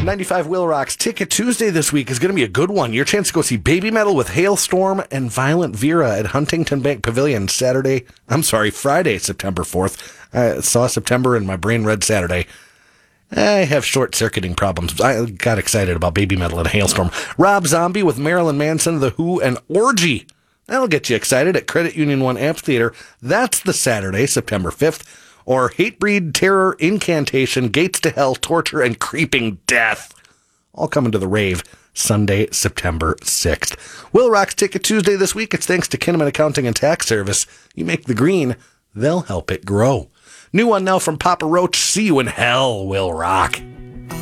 95 Will Rock's Ticket Tuesday this week is going to be a good one. Your chance to go see Baby Metal with Hailstorm and Violent Vera at Huntington Bank Pavilion Friday, September 4th. I saw September and my brain read Saturday. I have short-circuiting problems. I got excited about Baby Metal and Hailstorm. Rob Zombie with Marilyn Manson, The Who, and Orgy. That'll get you excited at Credit Union 1 Amphitheater. That's the Saturday, September 5th. Or Hatebreed, Terror, Incantation, Gates to Hell, Torture, and Creeping Death. All coming to the rave Sunday, September 6th. Will Rock's Ticket Tuesday this week. It's thanks to Kinnaman Accounting and Tax Service. You make the green, they'll help it grow. New one now from Papa Roach. See you in hell, Will Rock.